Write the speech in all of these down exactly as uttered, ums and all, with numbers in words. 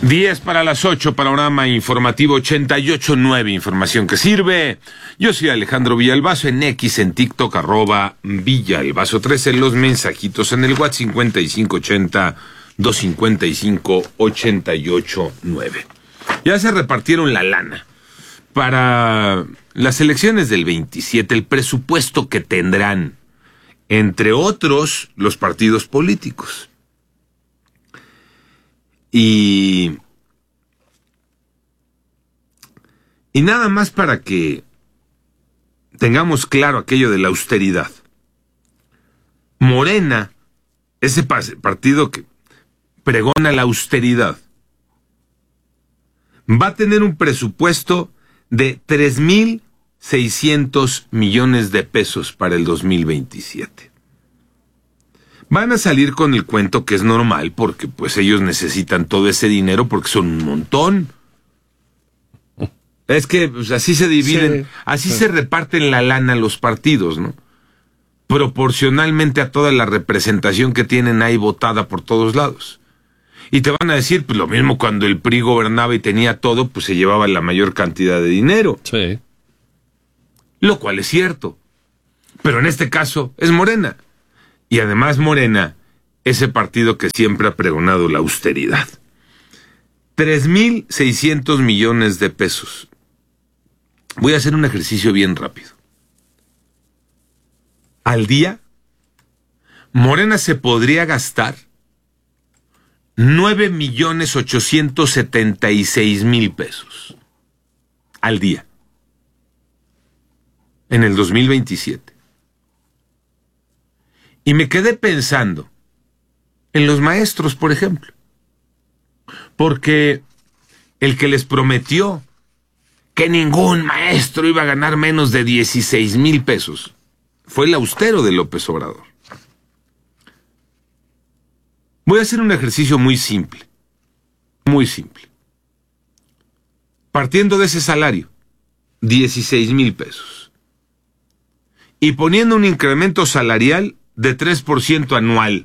diez para las ocho, panorama informativo ochenta y ocho punto nueve, información que sirve. Yo soy Alejandro Villalbazo, en X, en TikTok, arroba Villalbazo trece, los mensajitos en el WhatsApp cincuenta y cinco ochenta, doscientos cincuenta y cinco, ochenta y ocho nueve. Ya se repartieron la lana para las elecciones del veintisiete, el presupuesto que tendrán, entre otros, los partidos políticos. Y, y nada más para que tengamos claro aquello de la austeridad. Morena, ese partido que pregona la austeridad, va a tener un presupuesto de tres mil seiscientos millones de pesos para el dos mil veintisiete. Van a salir con el cuento que es normal, porque pues ellos necesitan todo ese dinero porque son un montón. Es que pues, así se dividen, sí, así sí. se reparten la lana los partidos, ¿no? Proporcionalmente a toda la representación que tienen ahí votada por todos lados. Y te van a decir, pues lo mismo cuando el P R I gobernaba y tenía todo, pues se llevaba la mayor cantidad de dinero. Sí. Lo cual es cierto. Pero en este caso es Morena. Y además Morena, ese partido que siempre ha pregonado la austeridad. tres mil seiscientos millones de pesos. Voy a hacer un ejercicio bien rápido. Al día, Morena se podría gastar nueve millones ochocientos setenta y seis mil pesos. Al día. En el dos mil veintisiete. Y me quedé pensando en los maestros, por ejemplo, porque el que les prometió que ningún maestro iba a ganar menos de dieciséis mil pesos fue el austero de López Obrador. Voy a hacer un ejercicio muy simple, muy simple. Partiendo de ese salario, dieciséis mil pesos, y poniendo un incremento salarial de tres por ciento anual.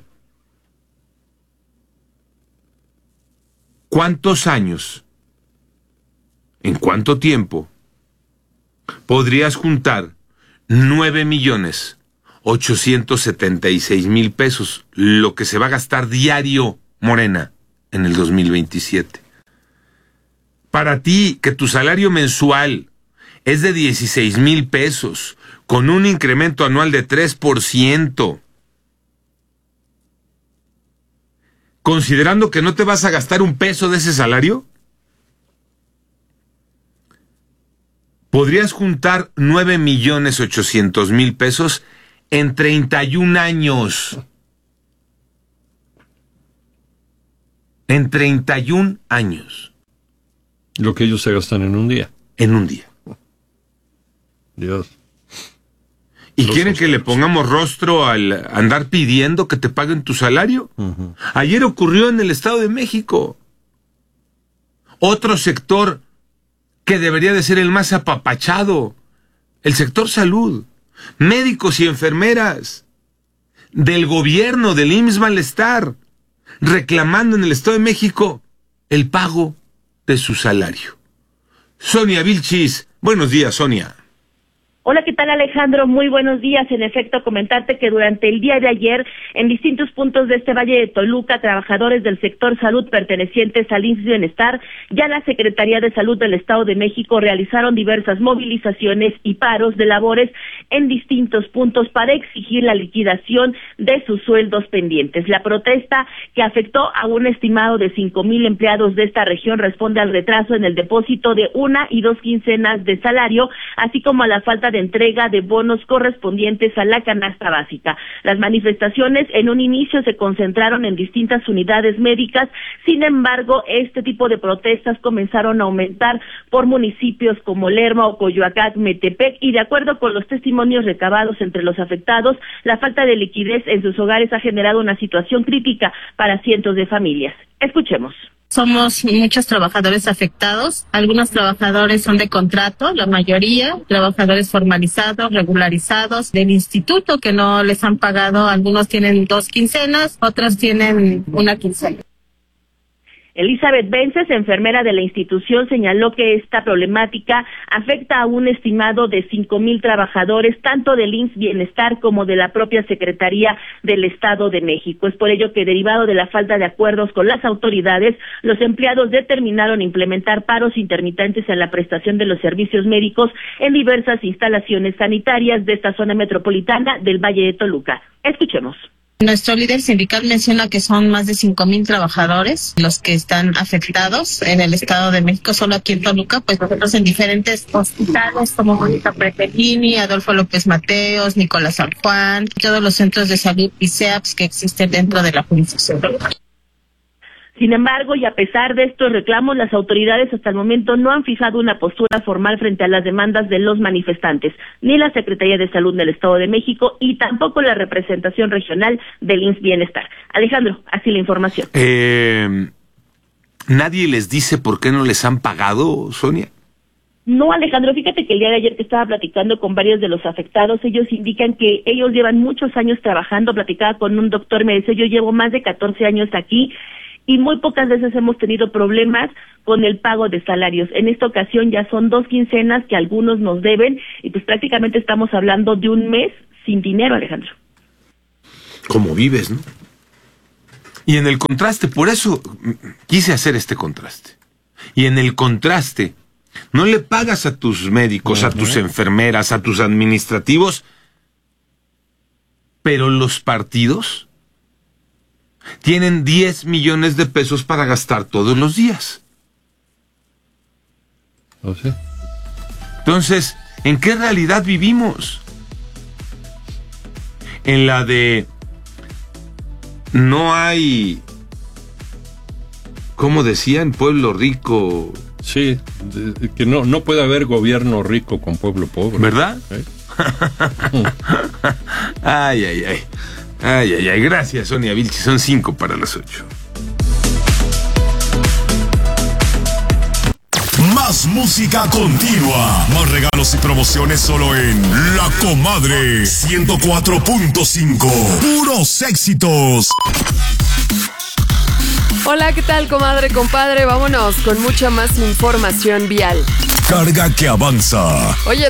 ¿Cuántos años, en cuánto tiempo, podrías juntar nueve millones ochocientos setenta y seis mil pesos, lo que se va a gastar diario Morena en el dos mil veintisiete? Para ti, que tu salario mensual es de dieciséis mil pesos, con un incremento anual de tres por ciento, considerando que no te vas a gastar un peso de ese salario, podrías juntar nueve millones ochocientos mil pesos en treinta y un años. En treinta y un años. Lo que ellos se gastan en un día. En un día. Dios. ¿Y Los quieren que le pongamos rostro al andar pidiendo que te paguen tu salario? Uh-huh. Ayer ocurrió en el Estado de México. Otro sector que debería de ser el más apapachado, el sector salud, médicos y enfermeras, del gobierno, del I M S S Malestar, reclamando en el Estado de México el pago de su salario. Sonia Vilchis, buenos días, Sonia. Hola, ¿qué tal, Alejandro? Muy buenos días. En efecto, comentarte que durante el día de ayer, en distintos puntos de este Valle de Toluca, trabajadores del sector salud pertenecientes al I M S S Bienestar y a la Secretaría de Salud del Estado de México realizaron diversas movilizaciones y paros de labores en distintos puntos para exigir la liquidación de sus sueldos pendientes. La protesta, que afectó a un estimado de cinco mil empleados de esta región, responde al retraso en el depósito de una y dos quincenas de salario, así como a la falta de entrega de bonos correspondientes a la canasta básica. Las manifestaciones en un inicio se concentraron en distintas unidades médicas, sin embargo, este tipo de protestas comenzaron a aumentar por municipios como Lerma, Coyoacán, Metepec, y de acuerdo con los testimonios recabados entre los afectados, la falta de liquidez en sus hogares ha generado una situación crítica para cientos de familias. Escuchemos. Somos muchos trabajadores afectados, algunos trabajadores son de contrato, la mayoría, trabajadores formalizados, regularizados, del instituto que no les han pagado, algunos tienen dos quincenas, otros tienen una quincena. Elizabeth Vences, enfermera de la institución, señaló que esta problemática afecta a un estimado de cinco mil trabajadores, tanto del I M S S Bienestar como de la propia Secretaría del Estado de México. Es por ello que, derivado de la falta de acuerdos con las autoridades, los empleados determinaron implementar paros intermitentes en la prestación de los servicios médicos en diversas instalaciones sanitarias de esta zona metropolitana del Valle de Toluca. Escuchemos. Nuestro líder sindical menciona que son más de cinco mil trabajadores los que están afectados en el Estado de México, solo aquí en Toluca, pues nosotros en diferentes hospitales como Mónica Pretelini, Adolfo López Mateos, Nicolás San Juan, todos los centros de salud y C E A P S que existen dentro de la jurisdicción. Sin embargo, y a pesar de estos reclamos, las autoridades hasta el momento no han fijado una postura formal frente a las demandas de los manifestantes, ni la Secretaría de Salud del Estado de México y tampoco la representación regional del I M S S Bienestar. Alejandro, así la información. Eh, ¿Nadie les dice por qué no les han pagado, Sonia? No, Alejandro, fíjate que el día de ayer que estaba platicando con varios de los afectados, ellos indican que ellos llevan muchos años trabajando. Platicaba con un doctor, me dice, yo llevo más de catorce años aquí, y muy pocas veces hemos tenido problemas con el pago de salarios. En esta ocasión ya son dos quincenas que algunos nos deben y pues prácticamente estamos hablando de un mes sin dinero, Alejandro. ¿Cómo vives, no? Y en el contraste, por eso quise hacer este contraste. Y en el contraste, no le pagas a tus médicos, uh-huh. a tus enfermeras, a tus administrativos, pero los partidos tienen diez millones de pesos para gastar todos los días. ¿Oh, sí? Entonces, ¿en qué realidad vivimos? En la de no hay, ¿cómo decían? Pueblo rico. Sí, de, que no, no puede haber gobierno rico con pueblo pobre. ¿Verdad? ¿Eh? Ay, ay, ay. Ay, ay, ay, gracias, Sonia Vilchi. Son cinco para las ocho. Más música continua. Más regalos y promociones solo en La Comadre ciento cuatro punto cinco. Puros éxitos. Hola, ¿qué tal, comadre, compadre? Vámonos con mucha más información vial. Carga que avanza. Oye,